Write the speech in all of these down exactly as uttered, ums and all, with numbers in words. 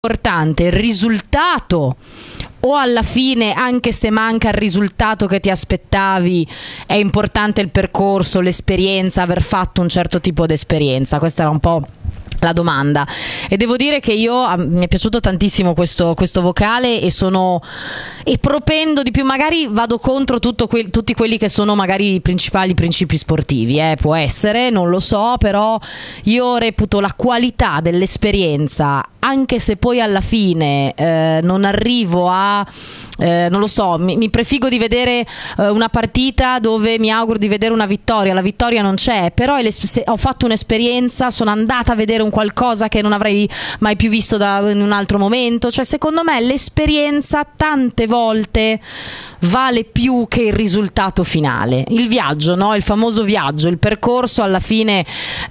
importante il risultato o alla fine, anche se manca il risultato che ti aspettavi, è importante il percorso, l'esperienza, aver fatto un certo tipo di esperienza? Questa era un po' la domanda, e devo dire che io mi è piaciuto tantissimo questo, questo vocale, e sono e propendo di più, magari vado contro tutto que, tutti quelli che sono magari i principali principi sportivi, eh, può essere, non lo so, però io reputo la qualità dell'esperienza, anche se poi alla fine eh, non arrivo a Eh, non lo so, mi, mi prefigo di vedere eh, una partita dove mi auguro di vedere una vittoria, la vittoria non c'è, però ho fatto un'esperienza, sono andata a vedere un qualcosa che non avrei mai più visto da, in un altro momento. Cioè, secondo me l'esperienza tante volte vale più che il risultato finale, il viaggio, no? Il famoso viaggio, il percorso alla fine,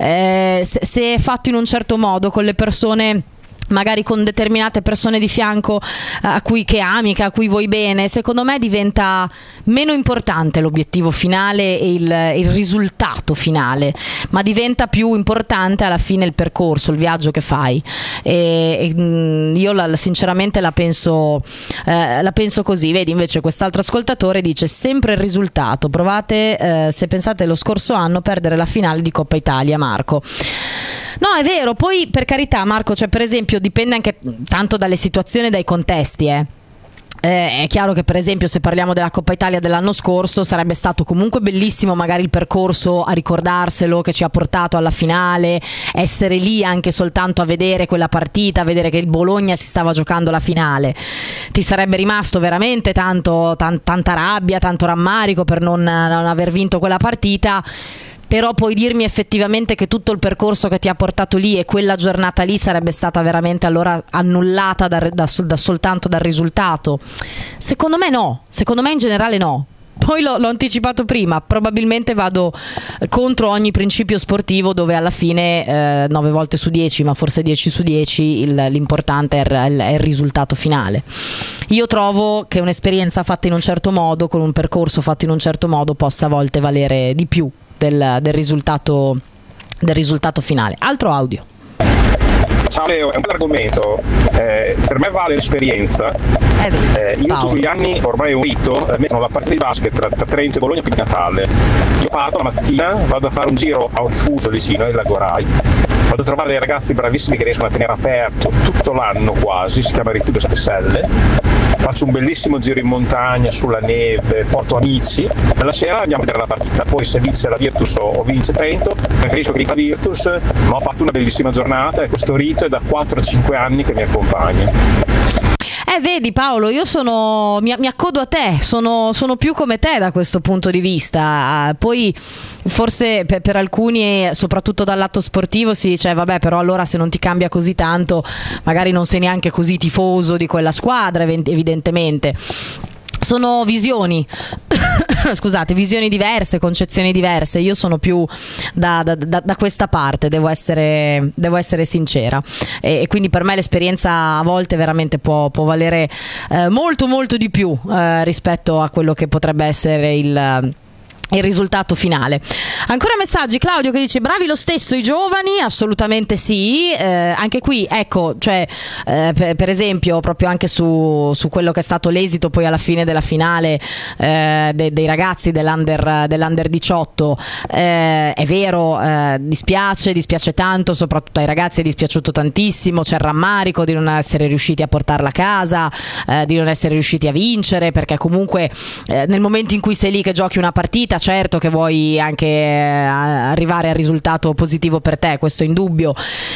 eh, se, se è fatto in un certo modo, con le persone, magari con determinate persone di fianco a cui che ami, che a cui vuoi bene, secondo me diventa meno importante l'obiettivo finale e il, il risultato finale, ma diventa più importante alla fine il percorso, il viaggio che fai. E, e io la, sinceramente la penso, eh, la penso così. Vedi, invece quest'altro ascoltatore dice sempre il risultato, provate, eh, se pensate lo scorso anno, perdere la finale di Coppa Italia, Marco. No, è vero, poi per carità, Marco, cioè per esempio dipende anche tanto dalle situazioni e dai contesti, eh. Eh, è chiaro che per esempio se parliamo della Coppa Italia dell'anno scorso sarebbe stato comunque bellissimo magari il percorso, a ricordarselo, che ci ha portato alla finale, essere lì anche soltanto a vedere quella partita, a vedere che il Bologna si stava giocando la finale. Ti sarebbe rimasto veramente tanto, tan- tanta rabbia, tanto rammarico per non, non aver vinto quella partita. Però puoi dirmi effettivamente che tutto il percorso che ti ha portato lì e quella giornata lì sarebbe stata veramente allora annullata da, da, da soltanto dal risultato? Secondo me no, secondo me in generale no. Poi l'ho, l'ho anticipato prima, probabilmente vado contro ogni principio sportivo dove alla fine eh, nove volte su dieci, ma forse dieci su dieci, il, l'importante è il, è il risultato finale. Io trovo che un'esperienza fatta in un certo modo, con un percorso fatto in un certo modo, possa a volte valere di più del, del risultato del risultato finale. Altro audio. Ciao Leo, è un bel argomento, eh, per me vale l'esperienza. Eh, io Paolo. tutti gli anni, ormai è un rito, eh, mettono la partita di basket tra, tra Trento e Bologna per Natale. Io parto la mattina, vado a fare un giro a un rifugio vicino, il Lagorai, vado a trovare dei ragazzi bravissimi che riescono a tenere aperto tutto l'anno quasi, si chiama Rifugio Sette Selle, faccio un bellissimo giro in montagna, sulla neve, porto amici, e la sera andiamo a vedere la partita. Poi se vince la Virtus o vince Trento, preferisco che vinca la Virtus, ma ho fatto una bellissima giornata e questo rito è da quattro cinque anni che mi accompagna. Eh, vedi Paolo, io sono mi, mi accodo a te, sono, sono più come te da questo punto di vista. Poi forse per, per alcuni, soprattutto dal lato sportivo, si dice vabbè, però allora se non ti cambia così tanto magari non sei neanche così tifoso di quella squadra, evidentemente. Sono visioni scusate, visioni diverse, concezioni diverse. Io sono più da, da, da, da questa parte, devo essere, devo essere sincera, e, e quindi per me l'esperienza a volte veramente può, può valere eh, molto molto di più eh, rispetto a quello che potrebbe essere il il risultato finale. Ancora messaggi. Claudio che dice bravi lo stesso i giovani, assolutamente sì, eh, anche qui ecco, cioè eh, per, per esempio proprio anche su, su quello che è stato l'esito poi alla fine della finale eh, de, dei ragazzi dell'under, dell'under diciotto, eh, è vero, eh, dispiace dispiace tanto, soprattutto ai ragazzi è dispiaciuto tantissimo, c'è il rammarico di non essere riusciti a portarla a casa, eh, di non essere riusciti a vincere, perché comunque eh, nel momento in cui sei lì che giochi una partita, certo che vuoi anche eh, arrivare al risultato positivo per te, questo è indubbio,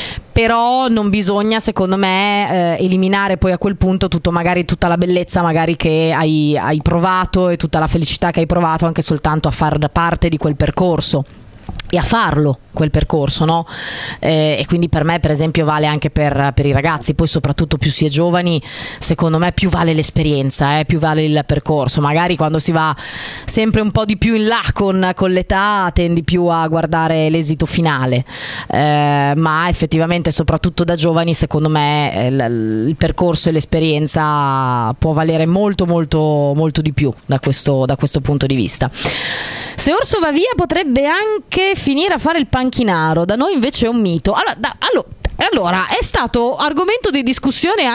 però non bisogna secondo me eh, eliminare poi a quel punto tutto, magari tutta la bellezza magari che hai, hai provato e tutta la felicità che hai provato anche soltanto a far parte di quel percorso e a farlo quel percorso, no? Eh, e quindi per me per esempio vale anche per, per i ragazzi, poi soprattutto più si è giovani secondo me più vale l'esperienza, eh, più vale il percorso. Magari quando si va sempre un po' di più in là con, con l'età tendi più a guardare l'esito finale, eh, ma effettivamente soprattutto da giovani secondo me il, il percorso e l'esperienza può valere molto molto molto di più da questo, da questo punto di vista. Se Orso va via potrebbe anche finire a fare il panchinaro, da noi invece è un mito. Allora, da, allora E allora è stato argomento di discussione